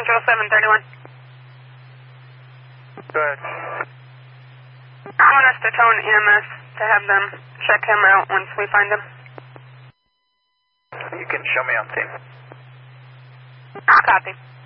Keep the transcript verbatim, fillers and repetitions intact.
Central seven thirty-one. Go ahead. I want us to tone E M S to have them check him out once we find him. You can show me on tape. Copy.